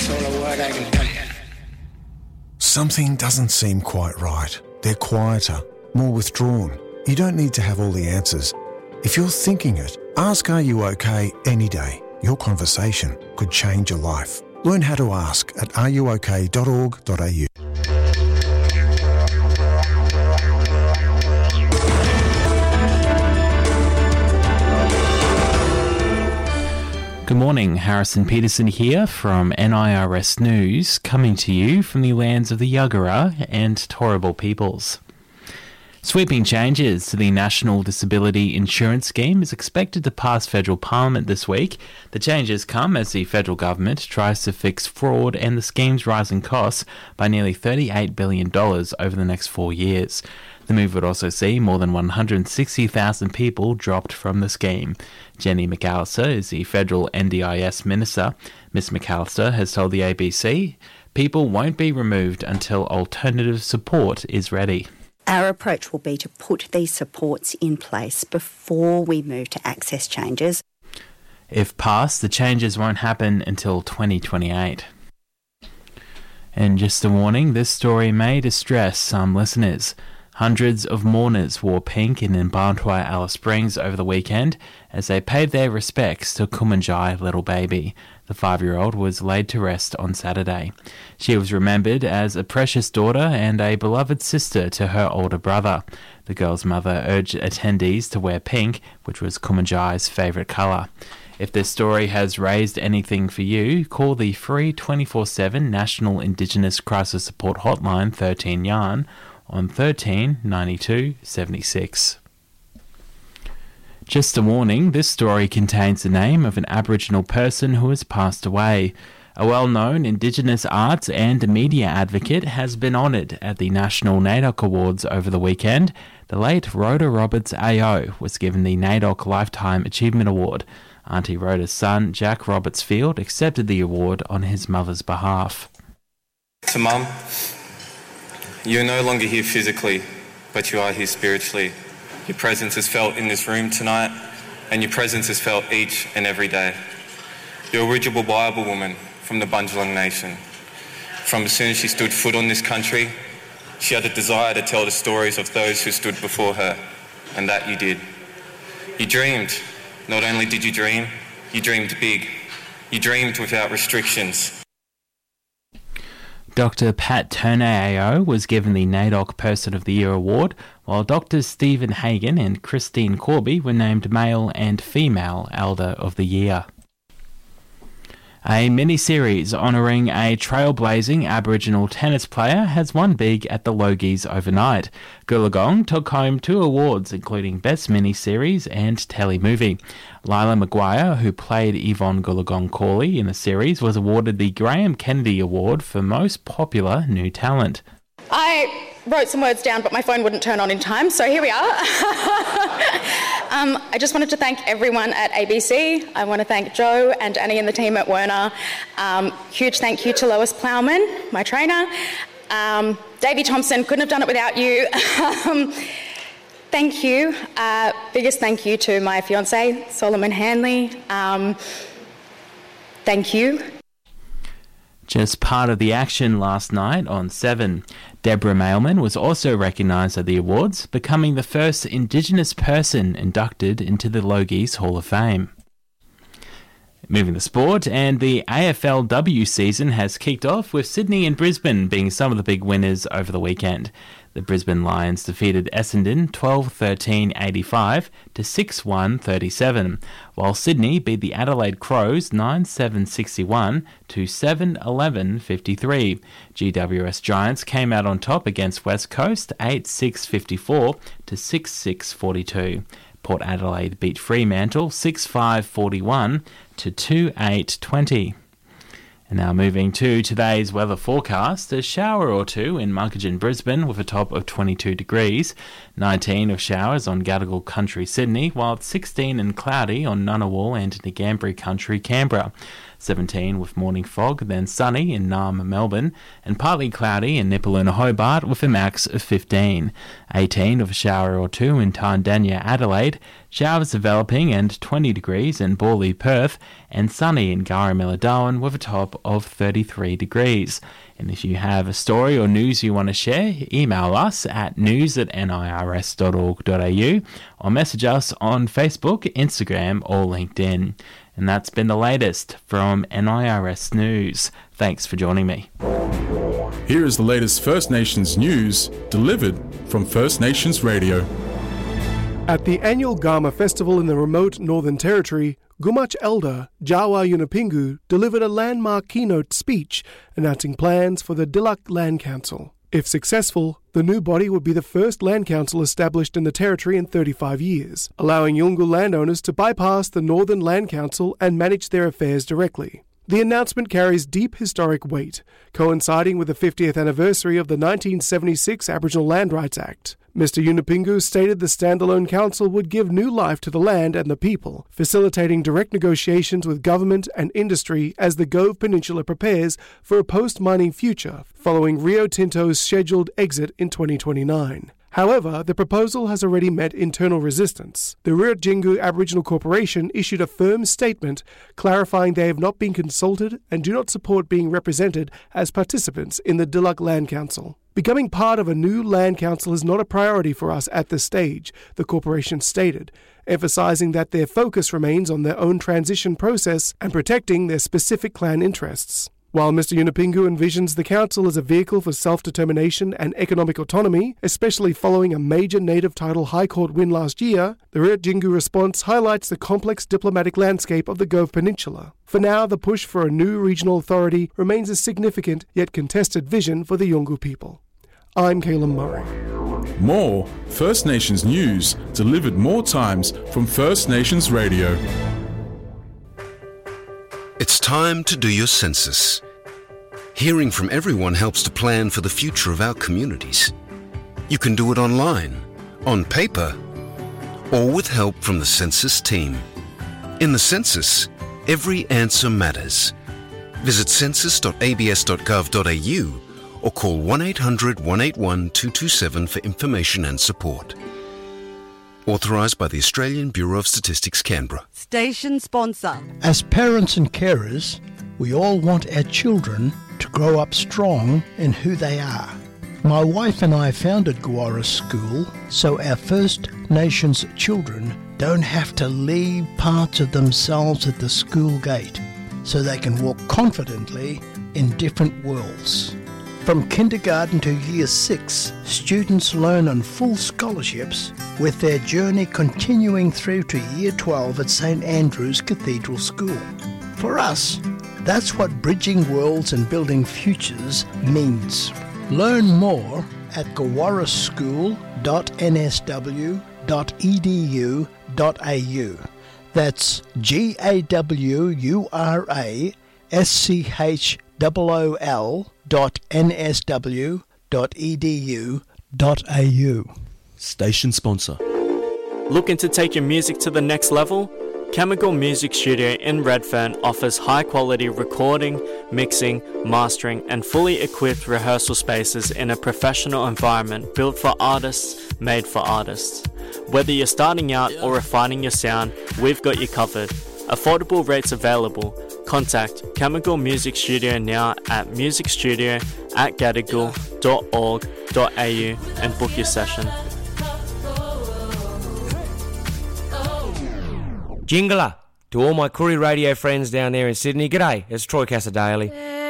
That's all the word I can tell you. Something doesn't seem quite right. They're quieter, more withdrawn. You don't need to have all the answers. If you're thinking it, ask Are You OK any day. Your conversation could change your life. Learn how to ask at areyouok.org.au. Good morning, Harrison Peterson here from NIRS News, coming to you from the lands of the Yagara and Turrbal peoples. Sweeping changes to the National Disability Insurance Scheme is expected to pass federal parliament this week. The changes come as the federal government tries to fix fraud and the scheme's rising costs by nearly $38 billion over the next 4 years. The move would also see more than 160,000 people dropped from the scheme. Jenny McAllister is the federal NDIS minister. Ms McAllister has told the ABC people won't be removed until alternative support is ready. Our approach will be to put these supports in place before we move to access changes. If passed, the changes won't happen until 2028. And just a warning, this story may distress some listeners. Hundreds of mourners wore pink in Mparntwe, Alice Springs over the weekend as they paid their respects to Kumanjai little baby. The 5-year-old was laid to rest on Saturday. She was remembered as a precious daughter and a beloved sister to her older brother. The girl's mother urged attendees to wear pink, which was Kumanjai's favourite colour. If this story has raised anything for you, call the free 24/7 National Indigenous Crisis Support Hotline 13 Yarn on 13 92 76. Just a warning, this story contains the name of an Aboriginal person who has passed away. A well-known Indigenous arts and media advocate has been honoured at the National NAIDOC Awards over the weekend. The late Rhoda Roberts AO was given the NAIDOC Lifetime Achievement Award. Auntie Rhoda's son, Jack Roberts Field, accepted the award on his mother's behalf. To Mum, you're no longer here physically, but you are here spiritually. Your presence is felt in this room tonight, and your presence is felt each and every day. You're a Ridgeable Bible woman from the Bundjalung Nation. From as soon as she stood foot on this country, she had a desire to tell the stories of those who stood before her, and that you did. You dreamed. Not only did you dream, you dreamed big. You dreamed without restrictions. Dr. Pat Turner AO was given the NAIDOC Person of the Year award, while Drs. Stephen Hagan and Christine Corby were named Male and Female Elder of the Year. A mini-series honouring a trailblazing Aboriginal tennis player has won big at the Logies overnight. Goolagong took home 2 awards, including Best Mini-Series and Telemovie. Lila Maguire, who played Yvonne Goolagong Cawley in the series, was awarded the Graham Kennedy Award for Most Popular New Talent. I wrote some words down, but my phone wouldn't turn on in time, so here we are. I just wanted to thank everyone at ABC. I want to thank Joe and Annie and the team at Werner. Huge thank you to Lois Plowman, my trainer. Davey Thompson, couldn't have done it without you. Thank you. Biggest thank you to my fiancé, Solomon Hanley. Thank you. Just part of the action last night on 7. Deborah Mailman was also recognised at the awards, becoming the first Indigenous person inducted into the Logies Hall of Fame. Moving to sport, and the AFLW season has kicked off with Sydney and Brisbane being some of the big winners over the weekend. The Brisbane Lions defeated Essendon 12-13-85 to 6-1-37, while Sydney beat the Adelaide Crows 9-7-61 to 7-11-53. GWS Giants came out on top against West Coast 8-6-54 to 6-6-42. Port Adelaide beat Fremantle 6-5-41 to 2-8-20. And now moving to today's weather forecast, a shower or two in Munkagin, Brisbane with a top of 22 degrees, 19 of showers on Gadigal Country, Sydney, while 16 and cloudy on Ngunnawal and Ngambri Country, Canberra. 17 with morning fog, then sunny in Naarm, Melbourne, and partly cloudy in Nipaluna, Hobart with a max of 15. 18 with a shower or two in Tandanya, Adelaide, showers developing and 20 degrees in Borley, Perth, and sunny in Garamilla, Darwin with a top of 33 degrees. And if you have a story or news you want to share, email us at news@nirs.org.au or message us on Facebook, Instagram or LinkedIn. And that's been the latest from NIRS News. Thanks for joining me. Here is the latest First Nations news delivered from First Nations Radio. At the annual Gama Festival in the remote Northern Territory, Gumatj elder Jawa Yunupingu delivered a landmark keynote speech announcing plans for the Diluk Land Council. If successful, the new body would be the first land council established in the territory in 35 years, allowing Yolngu landowners to bypass the Northern Land Council and manage their affairs directly. The announcement carries deep historic weight, coinciding with the 50th anniversary of the 1976 Aboriginal Land Rights Act. Mr. Yunupingu stated the standalone council would give new life to the land and the people, facilitating direct negotiations with government and industry as the Gove Peninsula prepares for a post-mining future following Rio Tinto's scheduled exit in 2029. However, the proposal has already met internal resistance. The Riat Jingu Aboriginal Corporation issued a firm statement clarifying they have not been consulted and do not support being represented as participants in the Diluk Land Council. Becoming part of a new land council is not a priority for us at this stage, the corporation stated, emphasizing that their focus remains on their own transition process and protecting their specific clan interests. While Mr. Yunupingu envisions the council as a vehicle for self-determination and economic autonomy, especially following a major native title High Court win last year, the Riat Jingu response highlights the complex diplomatic landscape of the Gove Peninsula. For now, the push for a new regional authority remains a significant yet contested vision for the Yolngu people. I'm Caleb Murray. More First Nations news delivered more times from First Nations Radio. It's time to do your census. Hearing from everyone helps to plan for the future of our communities. You can do it online, on paper, or with help from the census team. In the census, every answer matters. Visit census.abs.gov.au or call 1800 181 227 for information and support. Authorised by the Australian Bureau of Statistics, Canberra. Station sponsor. As parents and carers, we all want our children to grow up strong in who they are. My wife and I founded Gawara School so our First Nations children don't have to leave parts of themselves at the school gate, so they can walk confidently in different worlds. From kindergarten to year 6, students learn on full scholarships, with their journey continuing through to year 12 at St Andrew's Cathedral School. For us, that's what bridging worlds and building futures means. Learn more at gawaraschool.nsw.edu.au. That's GAWURASCHOOL.nsw.edu.au. Station sponsor. Looking to take your music to the next level? Chemical Music Studio in Redfern offers high-quality recording, mixing, mastering, and fully equipped rehearsal spaces in a professional environment built for artists, made for artists. Whether you're starting out or refining your sound, we've got you covered. Affordable rates available. Contact Chemical Music Studio now at musicstudio@gadigal.org.au and book your session. Jingala, to all my Koori radio friends down there in Sydney, g'day, it's Troy Casadale.